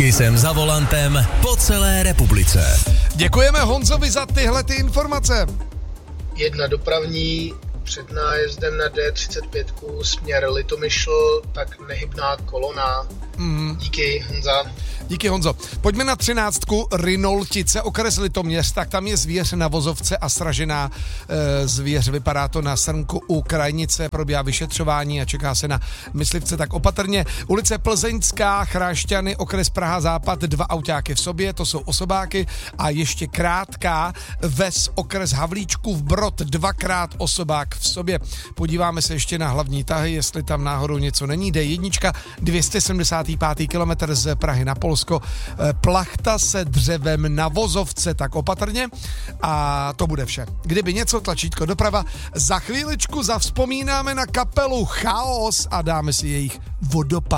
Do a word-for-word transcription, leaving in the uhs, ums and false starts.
jsem za volantem po celé republice. Děkujeme Honzovi za tyhle ty informace. Jedna dopravní před nájezdem na D třicet pět směr Litomyšl, tak nehybná kolona. Mm. Díky, Honza. Díky, Honzo. Pojďme na třináctku. Rinoltice, okres Litoměř, tak tam je zvěř na vozovce a sražená e, zvěř. Vypadá to na srnku u krajnice, probíhá vyšetřování a čeká se na myslivce, tak opatrně. Ulice Plzeňská, Chrášťany, okres Praha Západ, dva autáky v sobě, to jsou osobáky a ještě krátká ves, okres Havlíčkův Brod, dvakrát osobák v sobě. Podíváme se ještě na hlavní tahy, jestli tam náhodou něco není. D jedna, dvě stě sedmdesát pět kilometr z Prahy na Polsko. Plachta se dřevem na vozovce, tak opatrně. A to bude vše. Kdyby něco, tlačítko doprava. Za chvíličku zavzpomínáme na kapelu Chaos a dáme si jejich Vodopád.